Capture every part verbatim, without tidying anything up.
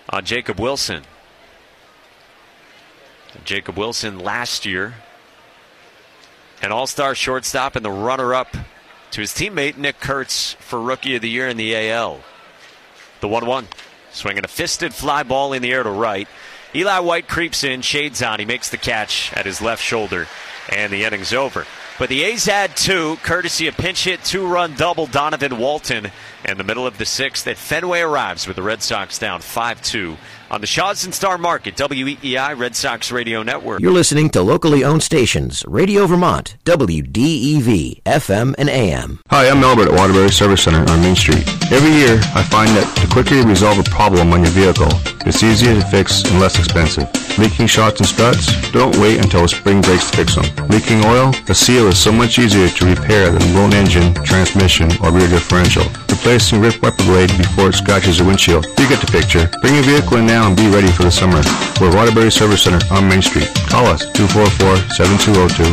on Jacob Wilson. Jacob Wilson last year, an all-star shortstop and the runner-up to his teammate Nick Kurtz for Rookie of the Year in the A L. The one one, swinging a fisted fly ball in the air to right. Eli White creeps in, shades on. He makes the catch at his left shoulder, and the inning's over. But the A's had two, courtesy of pinch hit two-run double Donovan Walton. In the middle of the sixth, at Fenway arrives with the Red Sox down five two on the Shaw's and Star Market, W E E I Red Sox Radio Network. You're listening to locally owned stations, Radio Vermont, W D E V, F M and A M. Hi, I'm Albert at Waterbury Service Center on Main Street. Every year, I find that the quicker you resolve a problem on your vehicle, it's easier to fix and less expensive. Leaking shocks and struts? Don't wait until a spring breaks to fix them. Leaking oil? A seal is so much easier to repair than a blown engine, transmission, or rear differential. Replacing a ripped wiper blade before it scratches your windshield. You get the picture. Bring your vehicle in now and be ready for the summer. We're Waterbury Service Center on Main Street. Call us, two four four, seven two zero two.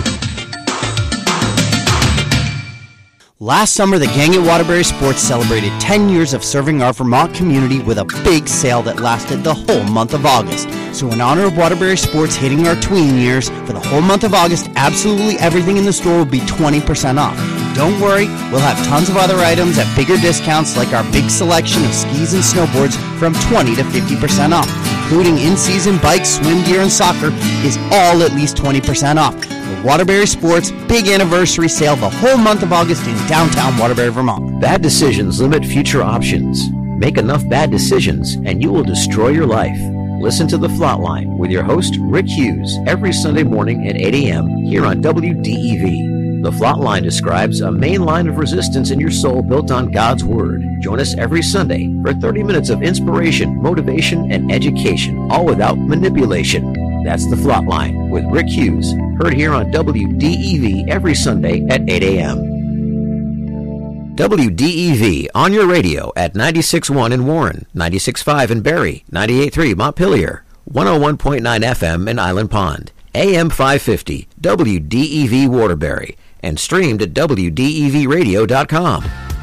Last summer, the gang at Waterbury Sports celebrated ten years of serving our Vermont community with a big sale that lasted the whole month of August. So in honor of Waterbury Sports hitting our tween years, for the whole month of August, absolutely everything in the store will be twenty percent off. Don't worry, we'll have tons of other items at bigger discounts, like our big selection of skis and snowboards from twenty to fifty percent off, including in-season bikes, swim gear, and soccer is all at least twenty percent off. The Waterbury Sports Big Anniversary Sale the whole month of August in downtown Waterbury, Vermont. Bad decisions limit future options. Make enough bad decisions and you will destroy your life. Listen to The Flatline with your host, Rick Hughes, every Sunday morning at eight a.m. here on W D E V. The Flatline describes a main line of resistance in your soul built on God's Word. Join us every Sunday for thirty minutes of inspiration, motivation, and education, all without manipulation. That's The Flatline with Rick Hughes, heard here on W D E V every Sunday at eight a.m. W D E V on your radio at ninety-six point one in Warren, ninety-six point five in Barrie, ninety-eight point three Montpelier, one oh one point nine F M in Island Pond, A M five fifty, W D E V Waterbury, and streamed at W D E V radio dot com.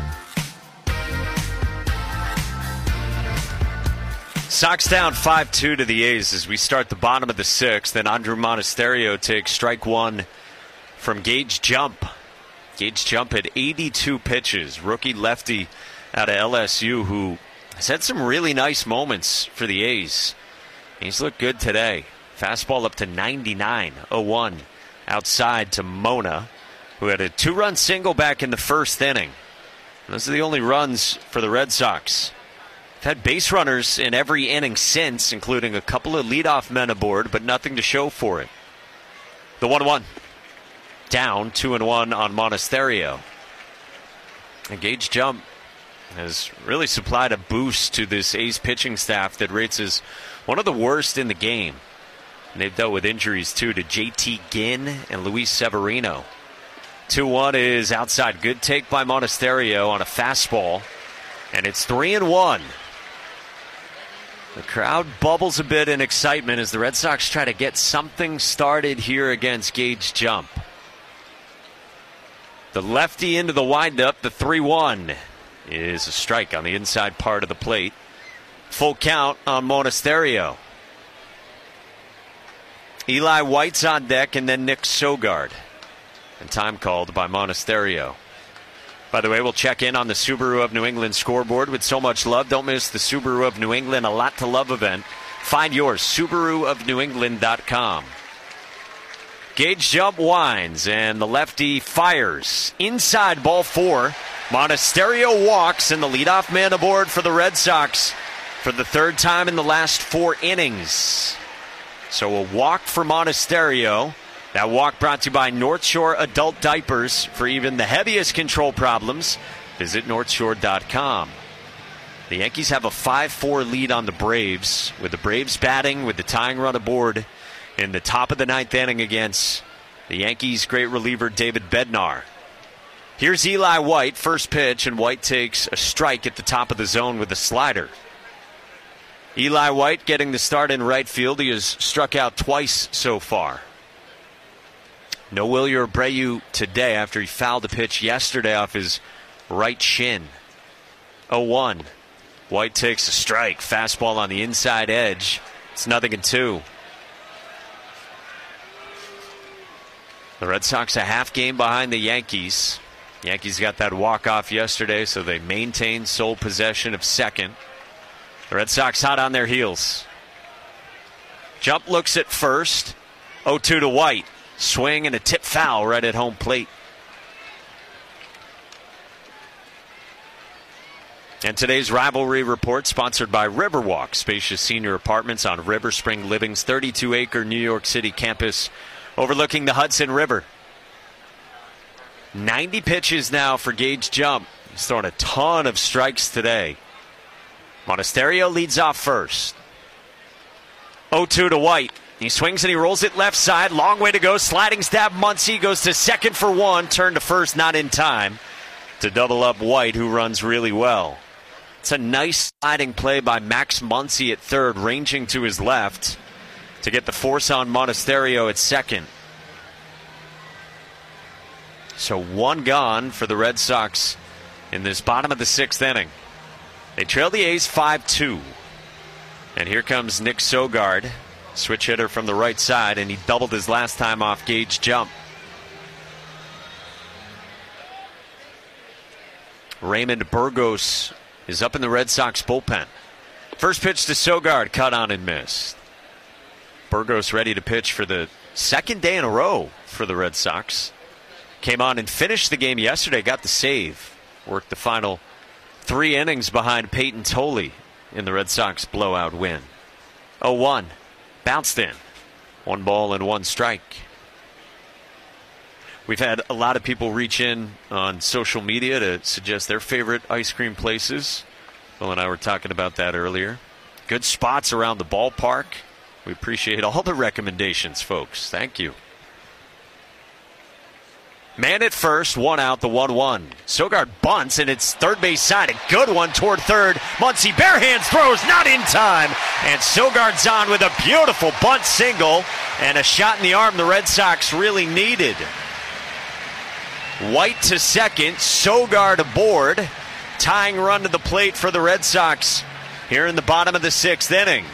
Sox down five two to the A's as we start the bottom of the sixth. Then Andrew Monasterio takes strike one from Gage Jump. Gage Jump had eighty-two pitches. Rookie lefty out of L S U who has had some really nice moments for the A's. He's looked good today. Fastball up to ninety-nine, oh one outside to Mona, who had a two-run single back in the first inning. And those are the only runs for the Red Sox. They've had base runners in every inning since, including a couple of leadoff men aboard, but nothing to show for it. The one one. Down two and one on Monasterio. And Gage Jump has really supplied a boost to this A's pitching staff that rates as one of the worst in the game. And they've dealt with injuries too to J T Ginn and Luis Severino. two one is outside. Good take by Monasterio on a fastball. And it's three and one. The crowd bubbles a bit in excitement as the Red Sox try to get something started here against Gage Jump. The lefty into the windup, the three one is a strike on the inside part of the plate. Full count on Monasterio. Eli White's on deck and then Nick Sogard. And time called by Monasterio. By the way, we'll check in on the Subaru of New England scoreboard with so much love. Don't miss the Subaru of New England A Lot to Love event. Find yours, Subaru of New England dot com. Gage Jump winds, and the lefty fires. Inside, ball four. Monasterio walks, and the leadoff man aboard for the Red Sox for the third time in the last four innings. So a walk for Monasterio. That walk brought to you by North Shore Adult Diapers. For even the heaviest control problems, visit North Shore dot com. The Yankees have a five four lead on the Braves, with the Braves batting with the tying run aboard in the top of the ninth inning against the Yankees' great reliever David Bednar. Here's Eli White, first pitch, and White takes a strike at the top of the zone with a slider. Eli White getting the start in right field. He has struck out twice so far. No Wilyer Abreu today after he fouled a pitch yesterday off his right shin. oh one. White takes a strike. Fastball on the inside edge. It's nothing in two. The Red Sox a half game behind the Yankees. Yankees got that walk-off yesterday, so they maintain sole possession of second. The Red Sox hot on their heels. Jump looks at first. oh two to White. Swing and a tip foul right at home plate. And today's Rivalry Report sponsored by Riverwalk, spacious senior apartments on River Spring Living's thirty-two acre New York City campus overlooking the Hudson River. ninety pitches now for Gage Jump. He's thrown a ton of strikes today. Monasterio leads off first. oh two to White. He swings and he rolls it left side. Long way to go. Sliding stab. Muncy goes to second for one. Turn to first, not in time to double up White, who runs really well. It's a nice sliding play by Max Muncy at third, ranging to his left to get the force on Monasterio at second. So one gone for the Red Sox in this bottom of the sixth inning. They trail the A's five two. And here comes Nick Sogard, switch hitter from the right side, and he doubled his last time off Gage Jump. Raymond Burgos is up in the Red Sox bullpen. First pitch to Sogard, cut on and missed. Burgos ready to pitch for the second day in a row for the Red Sox. Came on and finished the game yesterday, got the save. Worked the final three innings behind Peyton Tolley in the Red Sox blowout win. oh one, bounced in. One ball and one strike. We've had a lot of people reach in on social media to suggest their favorite ice cream places. Phil and I were talking about that earlier. Good spots around the ballpark. We appreciate all the recommendations, folks. Thank you. Man at first, one out, the one one. Sogard bunts, and it's third base side. A good one toward third. Muncy bare hands throws, not in time. And Sogard's on with a beautiful bunt single and a shot in the arm the Red Sox really needed. White to second, Sogard aboard. Tying run to the plate for the Red Sox here in the bottom of the sixth inning.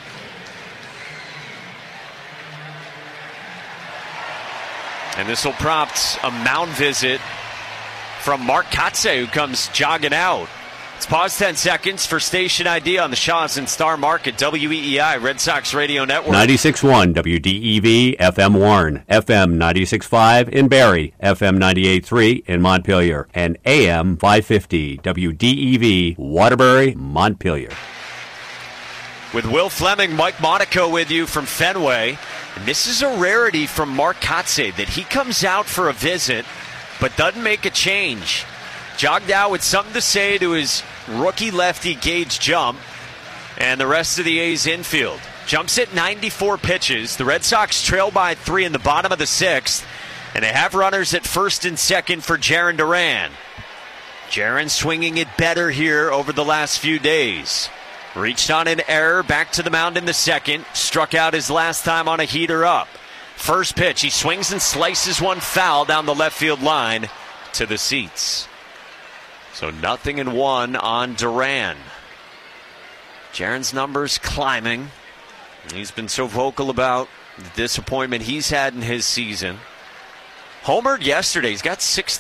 And this will prompt a mound visit from Mark Kotsay, who comes jogging out. Let's pause ten seconds for station I D on the Shaws and Star Market, W E E I, Red Sox Radio Network. ninety-six point one W D E V, F M Warren, F M ninety-six point five in Barrie, F M ninety-eight point three in Montpelier, and A M five fifty W D E V, Waterbury, Montpelier. With Will Fleming, Mike Monaco with you from Fenway. And this is a rarity from Mark Kotsay that he comes out for a visit but doesn't make a change. Jogged out with something to say to his rookie lefty Gage Jump and the rest of the A's infield. Jumps at ninety-four pitches. The Red Sox trail by three in the bottom of the sixth, and they have runners at first and second for Jarren Duran. Jarren swinging it better here over the last few days. Reached on an error, back to the mound in the second. Struck out his last time on a heater up. First pitch, he swings and slices one foul down the left field line to the seats. So nothing in one on Duran. Jarren's numbers climbing. He's been so vocal about the disappointment he's had in his season. Homered yesterday. He's got sixteen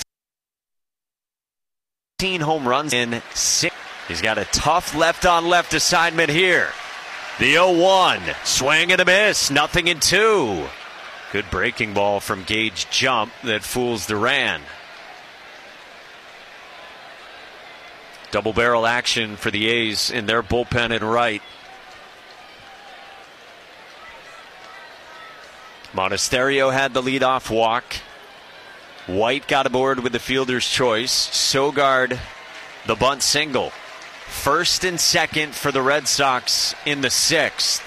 home runs in six. He's got a tough left-on-left assignment here. The oh one. Swing and a miss. Nothing in two. Good breaking ball from Gage Jump that fools Duran. Double barrel action for the A's in their bullpen at right. Monasterio had the leadoff walk. White got aboard with the fielder's choice. Sogard, the bunt single. First and second for the Red Sox in the sixth.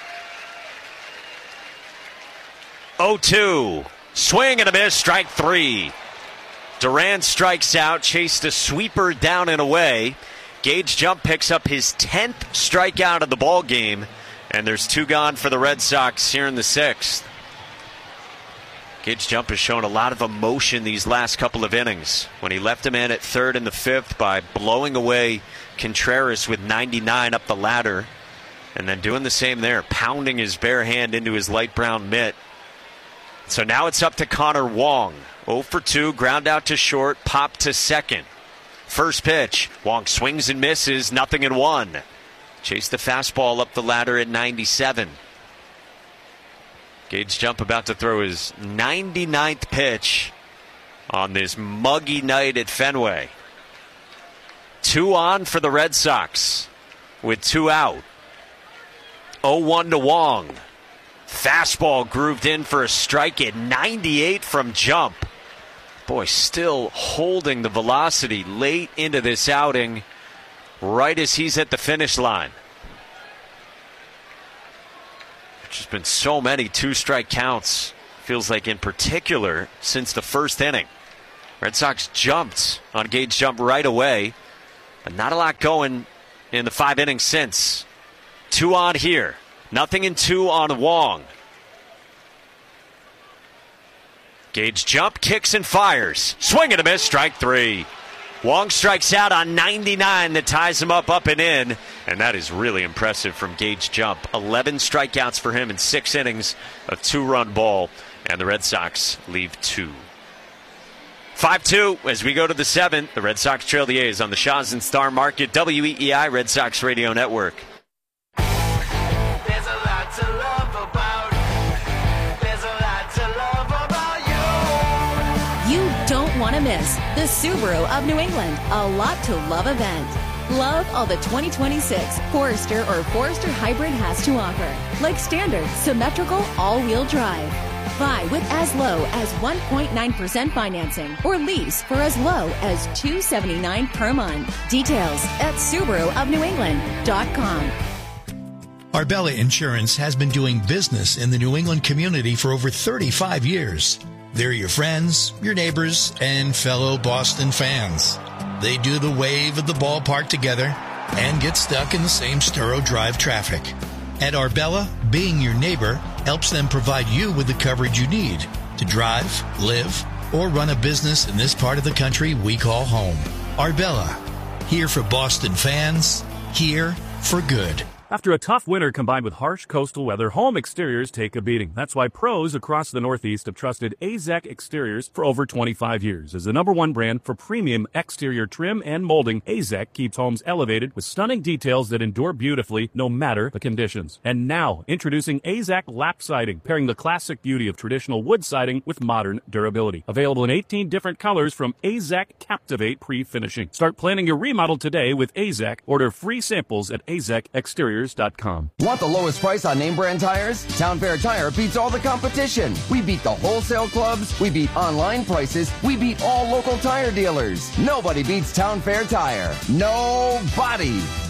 oh two. Swing and a miss, strike three. Duran strikes out, chased a sweeper down and away. Gage Jump picks up his tenth strikeout of the ball game, and there's two gone for the Red Sox here in the sixth. Gage Jump has shown a lot of emotion these last couple of innings. When he left him in at third in the fifth by blowing away Contreras with ninety-nine up the ladder, and then doing the same there, pounding his bare hand into his light brown mitt. So now it's up to Connor Wong. oh for two, ground out to short, pop to second. First pitch, Wong swings and misses, nothing in one. Chase the fastball up the ladder at ninety-seven. Gage Jump about to throw his ninety-ninth pitch on this muggy night at Fenway. Two on for the Red Sox with two out. oh one to Wong. Fastball grooved in for a strike at ninety-eight from Jump. Boy, still holding the velocity late into this outing, right as he's at the finish line. There's been so many two-strike counts, feels like in particular, since the first inning. Red Sox jumped on Gage Jump right away, but not a lot going in the five innings since. Two on here. Nothing in two on Wong. Gage Jump kicks and fires. Swing and a miss, strike three. Wong strikes out on ninety-nine that ties him up, up and in. And that is really impressive from Gage Jump. eleven strikeouts for him in six innings of two-run ball. And the Red Sox leave two. five two as we go to the seventh. The Red Sox trail the A's on the Shaw's and Star Market W E E I Red Sox Radio Network. There's a lot to love about. There's a lot to love about you. You don't want to miss the Subaru of New England A Lot to Love event. Love all the twenty twenty-six Forester or Forester Hybrid has to offer, like standard, symmetrical, all-wheel drive. Buy with as low as one point nine percent financing or lease for as low as two hundred seventy-nine dollars per month. Details at Subaru of New England dot com. Arbella Insurance has been doing business in the New England community for over thirty-five years. They're your friends, your neighbors, and fellow Boston fans. They do the wave at the ballpark together and get stuck in the same Sturo Drive traffic. At Arbella, being your neighbor helps them provide you with the coverage you need to drive, live, or run a business in this part of the country we call home. Arbella, here for Boston fans, here for good. After a tough winter combined with harsh coastal weather, home exteriors take a beating. That's why pros across the Northeast have trusted A Z E C Exteriors for over twenty-five years. As the number one brand for premium exterior trim and molding, A Z E C keeps homes elevated with stunning details that endure beautifully no matter the conditions. And now, introducing A Z E C Lap Siding, pairing the classic beauty of traditional wood siding with modern durability. Available in eighteen different colors from A Z E C Captivate Pre-Finishing. Start planning your remodel today with A Z E C. Order free samples at A Z E C Exteriors dot com. Want the lowest price on name brand tires? Town Fair Tire beats all the competition. We beat the wholesale clubs. We beat online prices. We beat all local tire dealers. Nobody beats Town Fair Tire. Nobody.